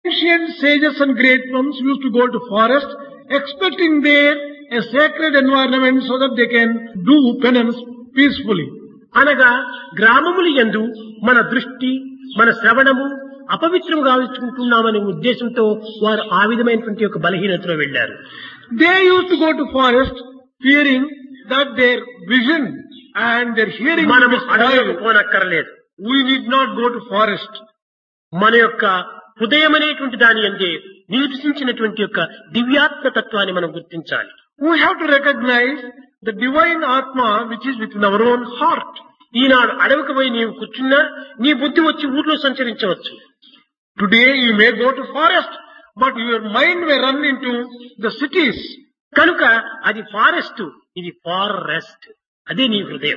Ancient sages and great ones used to go to forest, expecting there a sacred environment so that they can do penance peacefully. అనగా గ్రామములు యందు మన దృష్టి మన శ్రవణము అపవిత్రం గావించుకుంటున్నామనే ఉద్దేశంతో వారు ఆ విధమైనటువంటి ఒక బలహీనతలో వెళ్లారు. They used to go to forest fearing that their vision and their hearing will మనము be spoiled. అడవిలోకి పోనక్కర్లేదు. We need not go to forest. మన యొక్క హృదయం అనేటువంటి దాని అందే నివసించినటువంటి యొక్క దివ్యాత్మ తత్వాన్ని మనం గుర్తించాలి. We have to recognize the divine Atma which is within our own heart. ఈనాడు అడవికి పోయి నీవు కూర్చున్నా నీ బుద్ధి వచ్చి ఊర్లో సంచరించవచ్చు. Today you may go to forest, but your mind may run into the cities. కనుక అది ఫారెస్ట్, ఇది ఫారెస్ట్. అదే నీ హృదయం.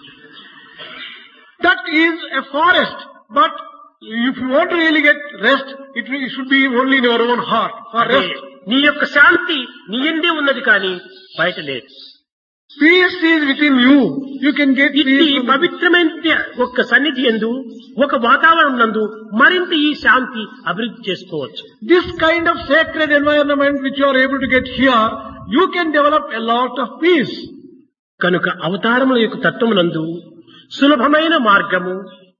That is a forest, but if you want to really get rest, it should be only in your own heart. For అదే rest, నీ యొక్క శాంతి నీ యందే ఉన్నది కానీ బయట లేదు. peace is within you. You can get ఇట్టి peace from పవిత్రమైన ఒక సన్నిధి యందు ఒక వాతావరణం నందు మరింత ఈ శాంతి అభివృద్ధి చేసుకోవచ్చు. this kind of sacred environment which you are able to get here. You can develop a lot of peace. కనుక అవతారముల యొక్క తత్వమునందు సులభమైన మార్గము,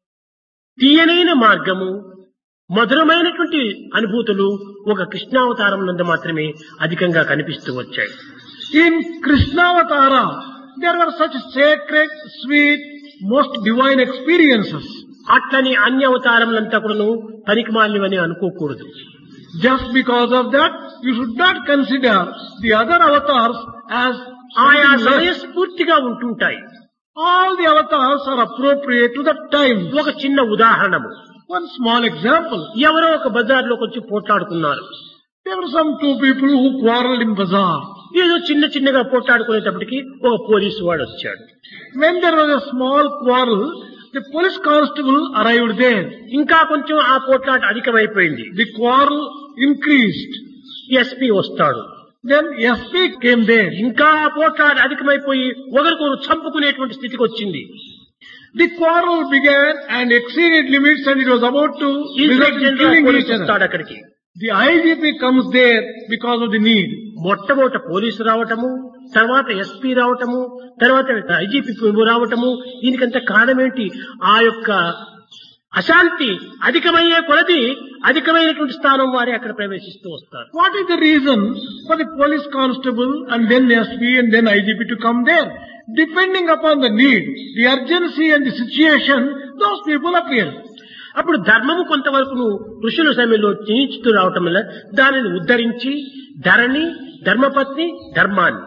తీయనైన మార్గము, మధురమైనటువంటి అనుభూతులు ఒక కృష్ణావతారం నందు మాత్రమే అధికంగా కనిపిస్తూ వచ్చాయి. In Krishnavatara, there were such sacred, sweet, most divine experiences. అట్లని అన్య అవతారములంతా కూడాను పనికిమాలినవని అనుకోకూడదు. Just because of that, you should not consider the other avatars as ఆయా something less. సమయస్ఫూర్తిగా ఉంటుంటాయి. All the avatars are appropriate to that time. ఒక చిన్న ఉదాహరణము, One small example. ఎవరో ఒక బజార్లోకి వచ్చి పోట్లాడుకున్నారు. There were some two people who quarreled in bazaar. ఏదో చిన్నగా పోట్లాడుకునేటప్పటికి ఒక పోలీసు వాడు వచ్చాడు. When there was a small quarrel, the police constable arrived there. ఇంకా కొంచెం ఆ పోట్లాట అధికమైపోయింది. The quarrel increased. ఎస్పీ వస్తాడు. Then SP came there. ఇంకా ఆ పోట్లాట అధికమైపోయి ఒకరికొకరు చంపుకునేటువంటి స్థితికి వచ్చింది. The quarrel began and exceeded limits, and it was about to result inspector in general killing police each other. వస్తాడు అక్కడికి. The IGP comes there because of the need. మొట్టమొదట police రావటము, తర్వాత ఎస్పీ రావటము, తర్వాత ఐజీపీ రావటము, దీనికంత కారణం ఏంటి? ఆ యొక్క అశాంతి అధికమయ్యే కొలది అధికమైనటువంటి స్థానం వారే అక్కడ ప్రవేశిస్తూ వస్తారు. What is the reason for the police constable and then SP and then IGP to come there? Depending upon the need, the urgency and the situation, those people appear. అప్పుడు ధర్మము కొంతవరకు ఋషుల సమయంలో క్షీణించుతూ రావటం వల్ల దానిని ఉద్ధరించి ధరణి, ధర్మపత్ని, ధర్మాన్ని,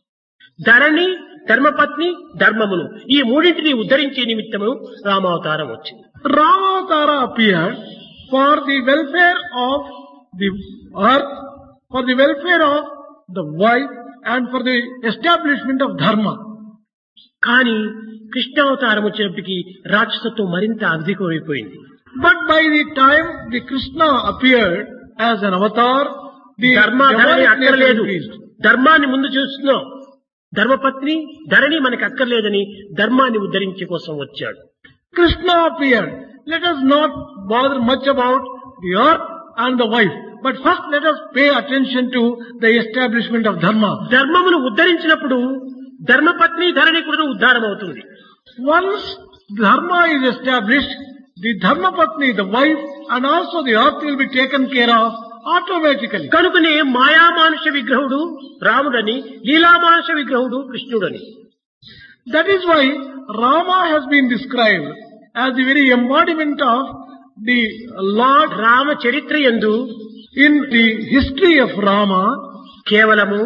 ధరణి, ధర్మపత్ని, ధర్మమును ఈ మూడింటిని ఉద్ధరించే నిమిత్తము రామావతారం వచ్చింది. Ramatara appeared for the welfare of the earth, for the welfare of the wife, and for the establishment of dharma. కానీ కృష్ణావతారం వచ్చినప్పటికీ రాక్షసత్వం మరింత అధికమైపోయింది. But by the time the Krishna appeared as an avatar, the ధర్మ ధరణి demonic nature అక్కర్లేదు, increased. ధర్మాన్ని ముందు చూస్తున్నాం. ధర్మపత్ని ధరణి మనకు అక్కర్లేదని ధర్మాన్ని ఉద్ధరించే కోసం వచ్చాడు. Krishna appeared. Let us not bother much about the earth and the wife, but first let us pay attention to the establishment of dharma. ధర్మమును ఉద్ధరించినప్పుడు ధర్మపత్ని ధరణి కూడా ఉద్ధారం అవుతుంది. Once dharma is established, the dharma patni, the wife, and also the earth will be taken care of automatically. కనుకనే మాయామానుష విగ్రహుడు రాముడని, లీలామానుష విగ్రహుడు కృష్ణుడని. That is why Rama has been described as the very embodiment of the Lord. Rama చరిత్ర యందు In the history of Rama, కేవలము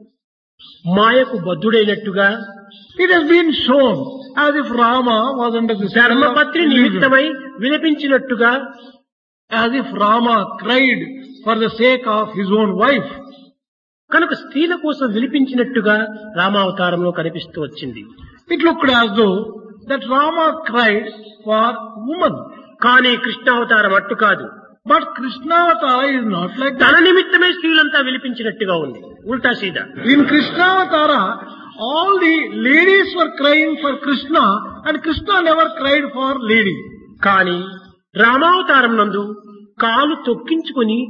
మాయకు బద్ధుడైనట్టుగా, it has been shown as if Rama was under the spell of ధర్మపత్ని illusion. నిమిత్తమై వినిపించినట్టుగా, As if Rama cried for the sake of his own wife. కనుక స్త్రీల కోసం వినిపించినట్టుగా రామావతారంలో కనిపిస్తూ వచ్చింది. It looked as though that Rama cried for woman. కానీ కృష్ణావతారం అట్టు కాదు. But Krishnavatara is not like తన that. నిమిత్తమే స్త్రీలంతా వినిపించినట్టుగా ఉంది. ఉల్టా సీదా. In Krishnavatara, all the ladies were crying for Krishna, and Krishna never cried for lady. కానీ రామావతారం నందు కాలు తొక్కించుకొని